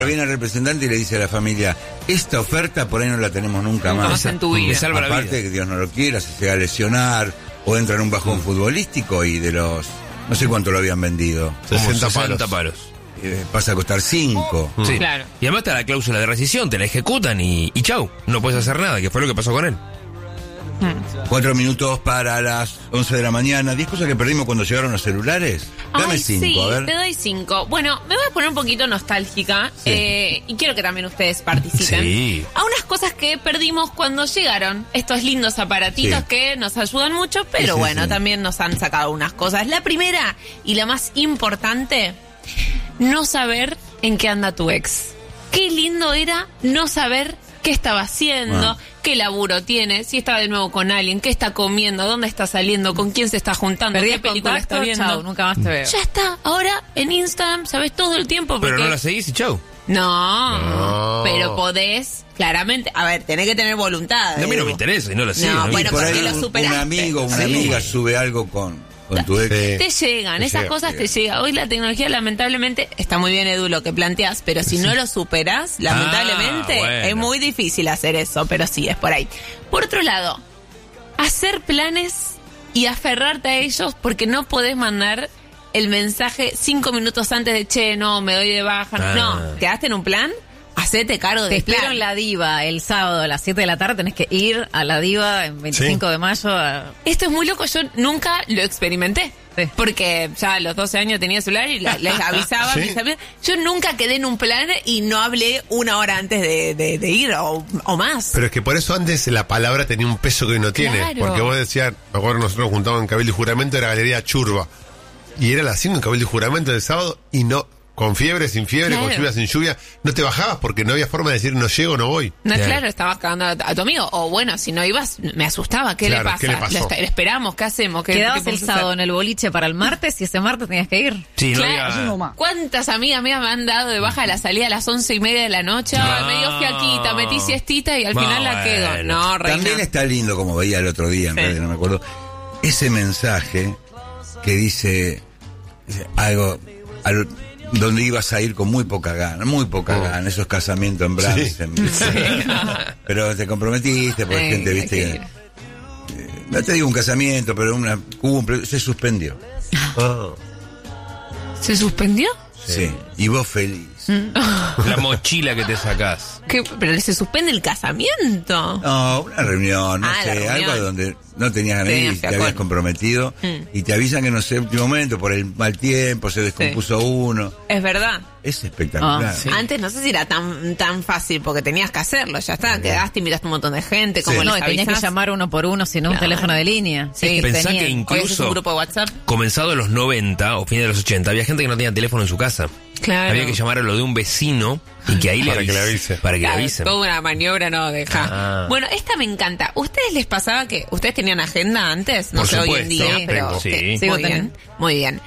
Viene el representante y le dice a la familia, esta oferta por ahí no la tenemos nunca más. En tu vida. Salva la Aparte vida. que Dios no lo quiera, se llega a lesionar o entra en un bajón futbolístico y de los, no sé cuánto lo habían vendido, 60 palos. pasa a costar 5. Sí. Claro. Y además está la cláusula de rescisión, te la ejecutan y chau, no puedes hacer nada, que fue lo que pasó con él. 4 minutos para las 11 de la mañana. 10 cosas que perdimos cuando llegaron los celulares. Dame 5, sí, a ver. te doy 5. Bueno, me voy a poner un poquito nostálgica y quiero que también ustedes participen. Sí. A unas cosas que perdimos cuando llegaron estos lindos aparatitos Sí. que nos ayudan mucho, pero Sí, bueno, sí. también nos han sacado unas cosas. La primera y la más importante, no saber en qué anda tu ex. Qué lindo era no saber qué estaba haciendo, qué laburo tiene, si estaba de nuevo con alguien, qué está comiendo, dónde está saliendo, con quién se está juntando, Perdí qué el película contacto, está viendo. chau, nunca más te veo. Ya está, ahora en Instagram sabes todo el tiempo. Pero porque- no la seguís y chau. No, pero podés, claramente, a ver, tenés que tener voluntad. A mí no Edu. me interesa y no la sigo. No, ¿no? bueno, Y por porque ahí lo un superaste. amigo, una Sí. amiga sube algo con tu ex. Te llegan, Te esas llega, cosas sí. te llegan. Hoy la tecnología, lamentablemente, está muy bien, Edu, lo que planteas, pero si no lo superás, lamentablemente, bueno. es muy difícil hacer eso, pero sí, es por ahí. Por otro lado, hacer planes y aferrarte a ellos porque no podés mandar el mensaje 5 minutos antes de, che, no, me doy de baja. Ah. No, quedaste en un plan, hacete cargo Te del espero plan. en la Diva el sábado a las 7 de la tarde. Tenés que ir a la Diva en 25 de mayo. Esto es muy loco, yo nunca lo experimenté. Sí. Porque ya a los 12 años tenía celular y les avisaba a mis amigos. Yo nunca quedé en un plan y no hablé una hora antes de ir o más. Pero es que por eso antes la palabra tenía un peso que hoy no tiene. Claro. Porque vos decías, me acuerdo nosotros juntábamos en Cabildo y Juramento, era Galería Churba. Y era las 5 en Cabildo y Juramento del sábado y no, con fiebre, sin fiebre, Claro. con lluvia, sin lluvia, no te bajabas porque no había forma de decir no llego, no voy. No, Claro. claro, estabas cagando a tu amigo. O bueno, si no ibas, me asustaba. ¿Qué Claro, le pasa? ¿qué le pasó? Le esperamos, ¿qué hacemos? ¿Qué Quedabas qué el podemos sábado hacer? en el boliche para el martes y ese martes tenías que ir. Sí, no Claro. había... ¿Cuántas amigas mías me han dado de baja a la salida a las 11:30 de la noche? Ay, medio fiaquita, metí siestita y al final la quedo. Bueno. No, reina. También está lindo, como veía el otro día, en Sí. realidad no me acuerdo, ese mensaje que dice algo donde ibas a ir con muy poca gana, esos casamientos en Bransen. Pero te comprometiste, porque gente, viste, hay que ir. no te digo un casamiento, pero una cumple, se suspendió. ¿Se suspendió? Sí. Y vos feliz. La mochila que te sacás. ¿Qué? ¿Pero se suspende el casamiento? No, una reunión, no Ah, la sé, reunión. algo donde no tenías ganas de ir, Tenías te fiacord. habías comprometido y te avisan que no sé, último momento, por el mal tiempo, se descompuso uno. Es verdad. Es espectacular. Ah, sí. Antes no sé si era tan fácil porque tenías que hacerlo, ya está, quedaste, invitaste un montón de gente, como Sí. No, les y tenías que avisás. llamar uno por uno, sino un Claro. teléfono de línea. Sí. Pensá que Hoy haces incluso un grupo de WhatsApp. comenzado en los 90 o fines de los 80, había gente que no tenía teléfono en su casa. Claro. Había que llamar a lo de un vecino y que ahí Para que le avise. Para que le Claro, avisen. toda una maniobra, no, deja. Ah. Bueno, esta me encanta. ¿Ustedes les pasaba que ustedes tenían agenda antes? No Por sé hoy en supuesto, día, sí, pero tengo. ok, Sí. Sigo muy bien, teniendo. muy bien.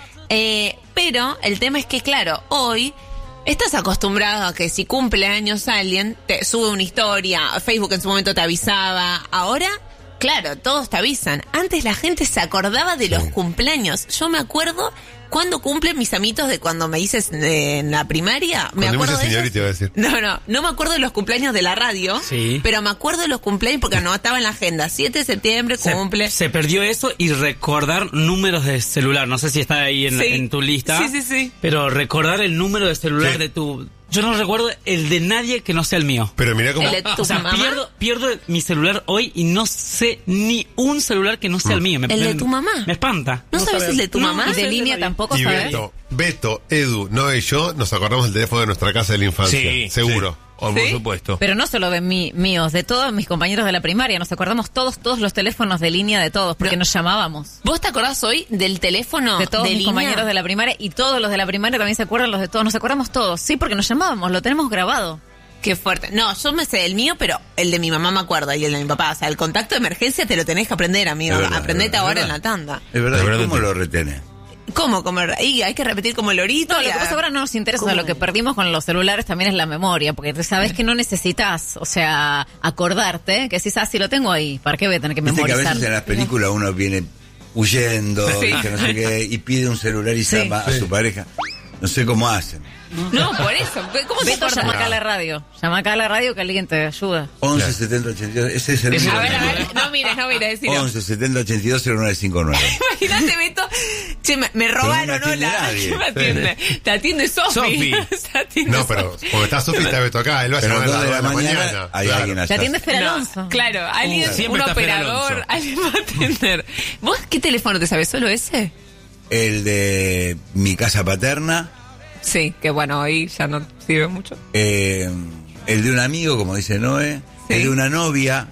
Pero el tema es que, claro, hoy estás acostumbrado a que si cumple años alguien, te sube una historia, Facebook en su momento te avisaba. Ahora, claro, todos te avisan. Antes la gente se acordaba de los cumpleaños. Yo me acuerdo cuando cumplen mis amitos de cuando me dices en la primaria. Me Cuando acuerdo me dice de señorita, iba a decir. no me acuerdo de los cumpleaños de la radio, Sí. pero me acuerdo de los cumpleaños porque anotaba en la agenda. 7 de septiembre cumple. Se perdió eso y recordar números de celular. No sé si está ahí Sí. en tu lista. Sí, sí, sí. Pero recordar el número de celular Sí. de tu... Yo no recuerdo el de nadie que no sea el mío. Pero mirá cómo... El de tu O sea, mamá. pierdo mi celular hoy y no sé ni un celular que no sea el mío. ¿El de tu mamá? Me espanta. ¿No sabes el de tu No, mamá? Y de línea tampoco, Y ¿sabes? Beto, Edu, Noé y yo nos acordamos del teléfono de nuestra casa de la infancia. Sí, Seguro. Por ¿Sí? supuesto. Pero no solo de míos, de todos mis compañeros de la primaria. Nos acordamos todos los teléfonos de línea de todos, porque No. nos llamábamos. ¿Vos te acordás hoy del teléfono De todos mis línea? compañeros de la primaria y todos los de la primaria también se acuerdan los de todos. Nos acordamos todos. Sí, porque nos llamábamos, lo tenemos grabado. Qué fuerte. No, yo me sé el mío, pero el de mi mamá me acuerdo y el de mi papá. O sea, el contacto de emergencia te lo tenés que aprender, amigo. Es verdad, Aprendete es ahora verdad. en la tanda. Es verdad, Es ¿y verdad, ¿cómo sí. lo retenés? ¿Cómo comer? Y hay que repetir como el lorito. No, y lo que a- pasa ahora no nos interesa. O sea, ¿Cómo? lo que perdimos con los celulares también es la memoria, porque sabes que no necesitas, o sea, acordarte, que decís, si lo tengo ahí, ¿para qué voy a tener que Viste que a memorizar? veces en las películas uno viene huyendo, Sí. ¿viste? No sé qué, y pide un celular y Sí. llama a su pareja. No sé cómo hacen. No, por eso. ¿Cómo se Beto, corta? llama acá a la radio. Llama acá a la radio que alguien te ayuda. 11 70 82. Ese es el Ese número. A ver, no mires, decilo. 11 70 82 0959. Imagínate, Beto. Che, me robaron, Pero no me hola. atiende ¿Quién me atiende? Te atiende Sofi. No, pero como está Sofi, está Beto acá. Él va a Pero llamar a las 2 2 de la mañana hay Claro. alguien allá. Te atiende Fer No, Alonso. claro, alguien, Siempre un está Fer operador, Alonso. alguien va a atender. ¿Vos qué teléfono te sabes? ¿Solo ese? El de mi casa paterna. Sí, que bueno, hoy ya no sirve mucho. El de un amigo, como dice Noé. Sí. El de una novia.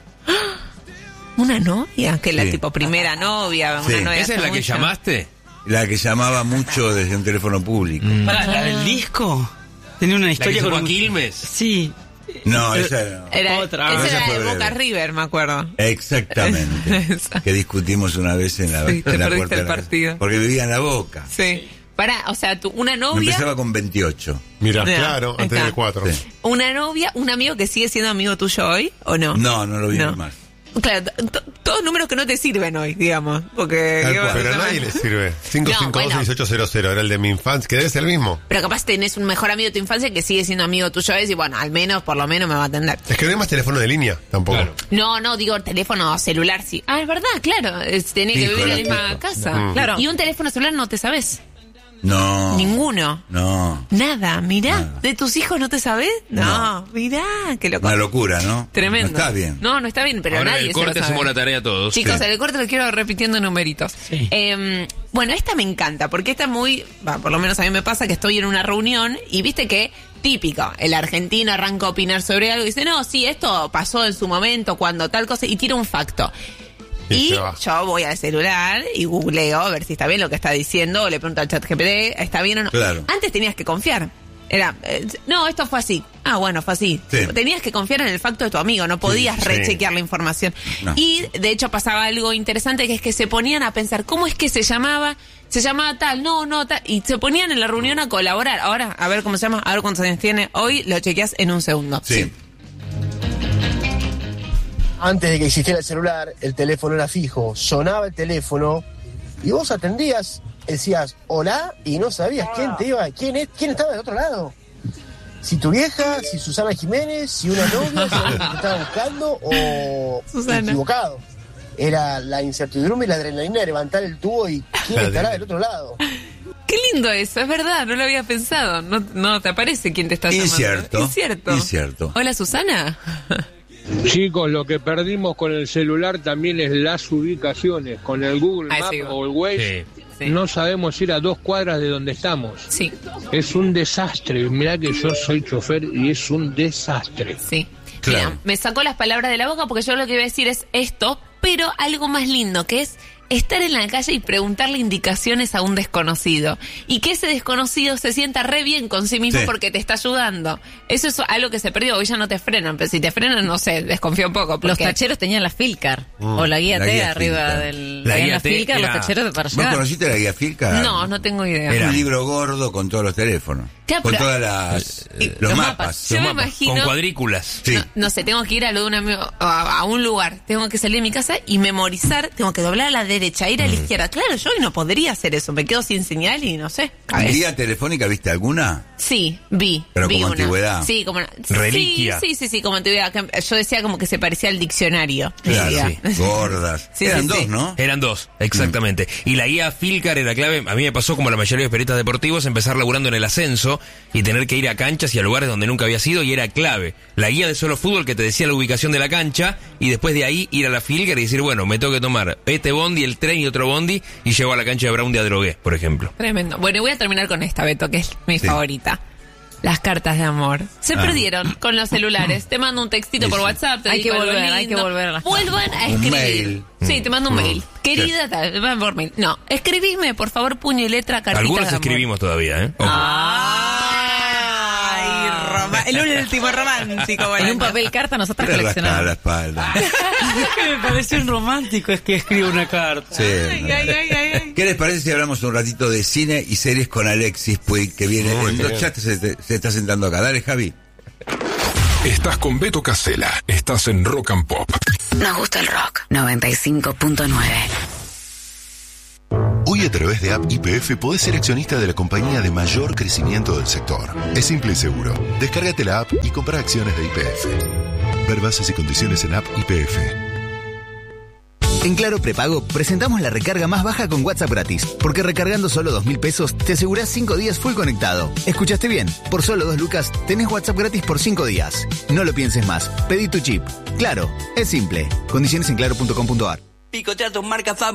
¿Una novia? Que la Sí. tipo primera novia, una Sí. novia. ¿Esa es la hace que mucho. llamaste? La que llamaba mucho desde un teléfono público. Pará, la del disco. Tenía una ¿La que historia llamó con a Quilmes? Sí. No, esa no. Era, Otra. esa Esa era fue de breve. Boca River, me acuerdo. Exactamente. Esa. Que discutimos una vez en la, Sí, te en la perdiste puerta de el la partido. casa. Porque vivía en La Boca. Sí. Pará, o sea, una Me novia, empezaba con 28. Mira, Ya, claro, ahí antes está. del 4. Sí. una novia, un amigo que sigue siendo amigo tuyo hoy, ¿o no? No, no lo vi No. más. Claro, todos números que no te sirven hoy, digamos. Porque. Tal ¿qué cual. vas a Pero a hacer? nadie le sirve. 552-1800 era el de mi infancia, que debe ser el mismo. Pero capaz tenés un mejor amigo de tu infancia que sigue siendo amigo tuyo y bueno, al menos, por lo menos me va a atender. Es que no hay más teléfono de línea tampoco. Claro. No, digo teléfono celular, sí. Ah, es verdad, claro. Tenés que Fijo, vivir en la era misma fijo. casa. Claro. Y un teléfono celular no te sabes. No. Ninguno. No. Nada, mirá. Nada. ¿De tus hijos no te sabes? No, mirá, qué loco. Una locura, ¿no? Tremendo. No está bien. No está bien, pero Ahora nadie en el se lo corte sabe. hacemos la tarea todos. Chicos, Sí. en el corte lo quiero repitiendo numeritos. Sí. Bueno, esta me encanta, porque esta es muy, por lo menos a mí me pasa que estoy en una reunión y viste que, típico, el argentino arranca a opinar sobre algo y dice, no, sí, esto pasó en su momento, cuando tal cosa, y tira un facto. Y Y se va. yo voy al celular y googleo a ver si está bien lo que está diciendo, o le pregunto al chat GPT, ¿está bien o no? Claro. Antes tenías que confiar. Era, no, esto fue así. Ah, bueno, fue así. Sí. Tenías que confiar en el facto de tu amigo, no podías sí. rechequear la información. No. Y de hecho pasaba algo interesante, que es que se ponían a pensar, ¿cómo es que se llamaba? Se llamaba tal, no, tal. Y se ponían en la reunión a colaborar. Ahora, a ver cómo se llama, a ver cuántos años tiene. Hoy lo chequeas en un segundo. Sí. Antes de que existiera el celular, el teléfono era fijo, sonaba el teléfono y vos atendías, decías hola y no sabías quién te iba, quién estaba del otro lado. Si tu vieja, si Susana Jiménez, si una novia, si alguien que te estaba buscando o Susana. equivocado. Era la incertidumbre y la adrenalina de levantar el tubo y quién estará del otro lado. Qué lindo eso, es verdad, no lo había pensado. No te aparece quién te está llamando. Incierto. Incierto. Incierto. Hola, Susana. Chicos, lo que perdimos con el celular también es las ubicaciones. Con el Google Ah, Maps sí. o el Waze Sí. no sabemos ir a 2 cuadras de donde estamos. Sí, Es un desastre. Mirá que yo soy chofer y es un desastre. sí. Claro. Mira, me sacó las palabras de la boca porque yo lo que iba a decir es esto, pero algo más lindo, que es estar en la calle y preguntarle indicaciones a un desconocido. Y que ese desconocido se sienta re bien con sí mismo Sí. porque te está ayudando. Eso es algo que se perdió. Hoy ya no te frenan, pero si te frenan, no sé, desconfío un poco. Los porque- tacheros tenían la Filcar o la guía La T guía arriba Filcar. del... La tenían guía la T Filcar, los era- tacheros para ¿Vos llegar. conociste la guía Filca? No tengo idea. Era un libro gordo con todos los teléfonos. Claro, Con pero- todas las... los los mapas. mapas. Yo Los me mapas, imagino- con cuadrículas. Sí. No sé, tengo que ir a lo de un amigo, a un lugar, tengo que salir de mi casa y memorizar, tengo que doblar a la derecha, ir a la izquierda. Claro, yo hoy no podría hacer eso, me quedo sin señal y no sé. ¿Guía telefónica viste alguna? Sí, vi. Pero vi como una. antigüedad. Sí, como Reliquia. Sí, como antigüedad. Yo decía como que se parecía al diccionario. Claro, Decía. gordas. Sí, Eran sí, dos, sí. ¿no? Eran 2, exactamente. Y la guía Filcar era clave. A mí me pasó como a la mayoría de periodistas deportivos empezar laburando en el ascenso y tener que ir a canchas y a lugares donde nunca había sido y era clave. La guía de solo fútbol que te decía la ubicación de la cancha y después de ahí ir a la Filcar y decir, bueno, me tengo que tomar este bondi, el tren y otro bondi y llego a la cancha de Brown de Adrogué, por ejemplo. Tremendo. Bueno, y voy a terminar con esta, Beto, que es mi Sí. favorita. Las cartas de amor. Se perdieron con los celulares. Te mando un textito por Sí. WhatsApp. Te Hay digo que algo volver, hay lindo. que volver a las Vuelvan a Un escribir. mail. Sí, te mando un mail. Querida, tal, va por mail. No, escribime, por favor, puño y letra, cartitas Algunos de amor. escribimos todavía, ¿eh? Ojo. El último romántico. En un papel carta nosotros Te rascaba coleccionamos. la espalda. Me pareció un romántico es que escribe una carta. Sí. Ay. ¿Qué les parece si hablamos un ratito de cine y series con Alexis Puig, que viene Muy en los bien. chats, se está sentando acá? Dale, Javi. Estás con Beto Casella. Estás en Rock and Pop. Nos gusta el rock. 95.9. Hoy Hoy a través de App YPF podés ser accionista de la compañía de mayor crecimiento del sector. Es simple y seguro. Descárgate la app y compra acciones de YPF. Ver bases y condiciones en App YPF. En Claro Prepago presentamos la recarga más baja con WhatsApp gratis, porque recargando solo 2.000 pesos te asegurás 5 días full conectado. ¿Escuchaste bien? Por solo 2 lucas tenés WhatsApp gratis por 5 días. No lo pienses más. Pedí tu chip. Claro, es simple. Condiciones en claro.com.ar. Picotea tus marcas